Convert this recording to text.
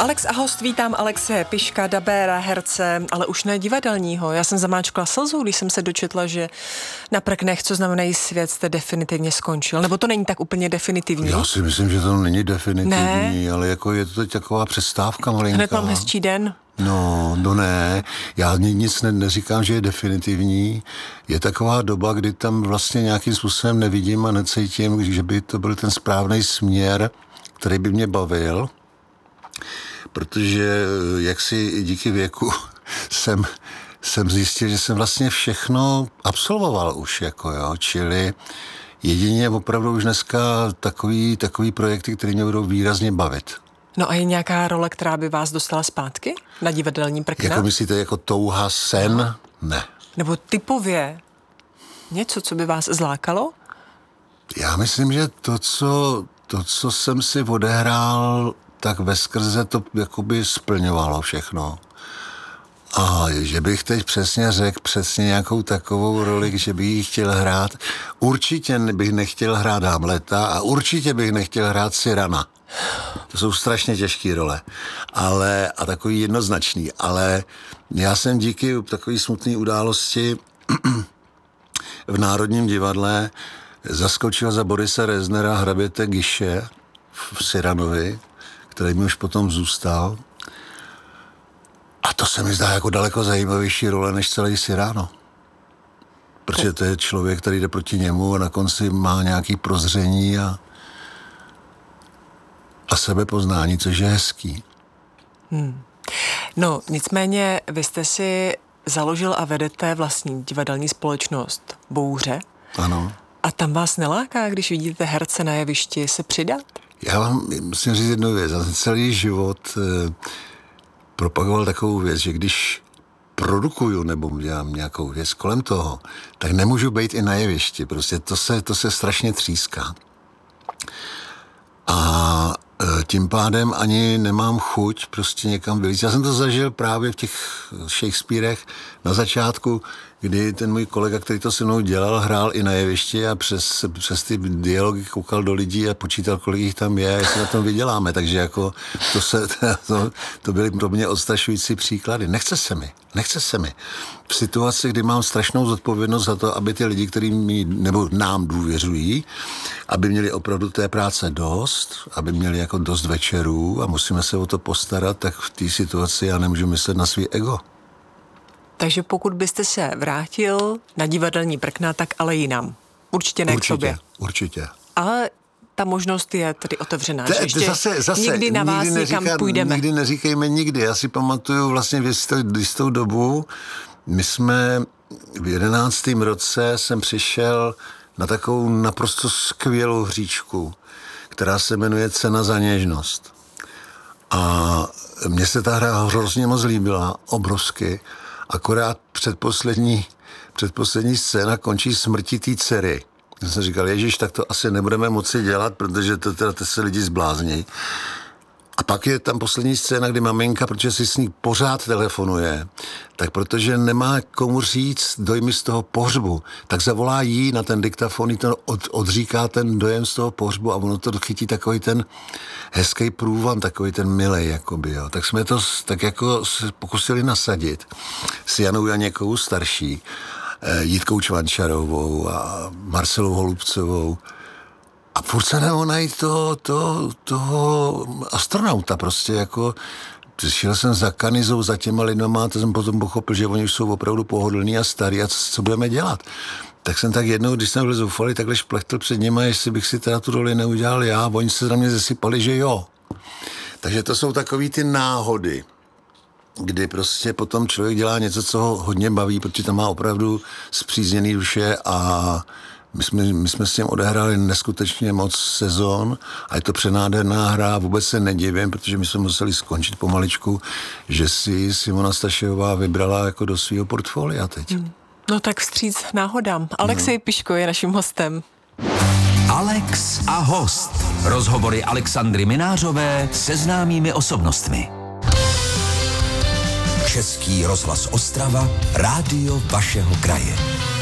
Alex a host, vítám Alexe Piška, dabéra, herce, ale už ne divadelního. Já jsem zamáčkla slzu, když jsem se dočetla, že na prknech, co znamenají svět, jste definitivně skončil. Nebo to není tak úplně definitivní? Já si myslím, že to není definitivní, ale jako je to teď taková přestávka malinká. Hned mám hezčí den. No ne, já nic neříkám, že je definitivní. Je taková doba, kdy tam vlastně nějakým způsobem nevidím a necítím, že by to byl ten správný směr, který by mě bavil. Protože jaksi díky věku jsem zjistil, že jsem vlastně všechno absolvoval už, jako jo, čili jedině opravdu už dneska takový projekty, které mě budou výrazně bavit. No a je nějaká role, která by vás dostala zpátky na divadelní prkna? Jako myslíte, jako touha, sen? Ne. Nebo typově něco, co by vás zlákalo? Já myslím, že to, co jsem si odehrál, tak veskrze to jakoby splňovalo všechno. A že bych teď přesně řekl nějakou takovou roli, že bych ji chtěl hrát. Určitě bych nechtěl hrát Hamleta a určitě bych nechtěl hrát Cyrana. To jsou strašně těžké role, a takový jednoznačný. Ale já jsem díky takové smutné události v Národním divadle zaskočil za Borise Reznera hraběte Giše v Cyranovi, který mi už potom zůstal. A to se mi zdá jako daleko zajímavější role než celý Cyrano. Protože to je člověk, který jde proti němu a na konci má nějaký prozření a sebepoznání, což je hezký. No, nicméně vy jste si založil a vedete vlastní divadelní společnost Bouře. Ano. A tam vás neláká, když vidíte herce na jevišti, se přidat? Já vám musím říct jednu věc. Já celý život propagoval takovou věc, že když produkuju nebo dělám nějakou věc kolem toho, tak nemůžu být i na jevišti. Prostě to se strašně tříská. A tím pádem ani nemám chuť prostě někam vylít. Já jsem to zažil právě v těch Shakespearech na začátku, kdy ten můj kolega, který to se mnou dělal, hrál i na jevišti a přes ty dialogy koukal do lidí a počítal, kolik jich tam je a jestli na tom vyděláme. Takže jako to byly pro mě odstrašující příklady. Nechce se mi. V situaci, kdy mám strašnou zodpovědnost za to, aby ty lidi, kteří mi nebo nám důvěřují, aby měli opravdu té práce dost, aby měli jako dost večerů a musíme se o to postarat, tak v té situaci já nemůžu myslet na svý ego. Takže pokud byste se vrátil na divadelní prkna, tak ale jinam. Určitě ne k sobě. Určitě. Ale ta možnost je tedy otevřená. Zase nikdy na vás někam půjdeme. Nikdy neříkejme nikdy. Já si pamatuju vlastně v jistou dobu, my jsme v 11. roce jsem přišel na takovou naprosto skvělou hříčku, která se jmenuje Cena za něžnost. A mně se ta hra hrozně moc líbila, obrovsky. Akorát předposlední scéna končí smrtí té dcery. Já jsem říkal, ježiš, tak to asi nebudeme moci dělat, protože to se lidi zblázní. A pak je tam poslední scéna, kdy maminka, protože si s ní pořád telefonuje, tak protože nemá komu říct dojmy z toho pohřbu, tak zavolá jí na ten diktafon, jí to odříká ten dojem z toho pohřbu a ono to chytí takový ten hezký průvan, takový ten milej, jakoby, jo. Tak jsme to tak jako se pokusili nasadit s Janou Janěkovou starší, Jitkou Čvančarovou a Marcelou Holubcovou. A furt se nebo najít toho astronauta prostě jako, šel jsem za Kanizou, za těma lidma, to jsem potom pochopil, že oni už jsou opravdu pohodlní a starý a co budeme dělat. Tak jsem tak jednou, když jsem byl zoufalý, takhle šplechtil před nima, jestli bych si teda tu roli neudělal já, oni se na mě zesypali, že jo. Takže to jsou takový ty náhody, kdy prostě potom člověk dělá něco, co ho hodně baví, protože tam má opravdu spřízněný duše a my jsme s tím odehráli neskutečně moc sezon a je to přenádherná hra, vůbec se nedivím, protože my jsme museli skončit pomaličku, že si Simona Stašejová vybrala jako do svého portfolia teď. No tak vstříc náhodám. Alexej Piško je naším hostem. Alex a host. Rozhovory Alexandry Minářové se známými osobnostmi. Český rozhlas Ostrava, rádio vašeho kraje.